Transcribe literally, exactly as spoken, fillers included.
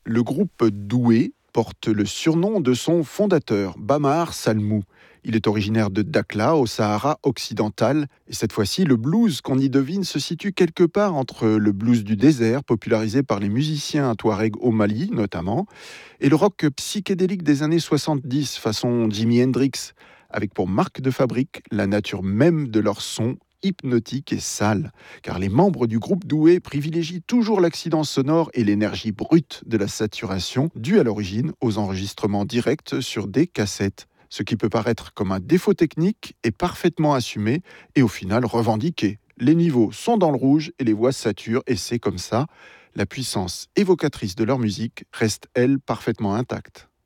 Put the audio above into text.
Le groupe Doué porte le surnom de son fondateur, Bamar Salmou. Il est originaire de Dakhla, au Sahara occidental. Et cette fois-ci, le blues qu'on y devine se situe quelque part entre le blues du désert, popularisé par les musiciens touaregs au Mali notamment, et le rock psychédélique des années soixante-dix, façon Jimi Hendrix, avec pour marque de fabrique la nature même de leur son, hypnotique et sale, car les membres du groupe Doué privilégient toujours l'accident sonore et l'énergie brute de la saturation, due à l'origine aux enregistrements directs sur des cassettes. Ce qui peut paraître comme un défaut technique est parfaitement assumé et au final revendiqué. Les niveaux sont dans le rouge et les voix saturent, et c'est comme ça. La puissance évocatrice de leur musique reste, elle, parfaitement intacte.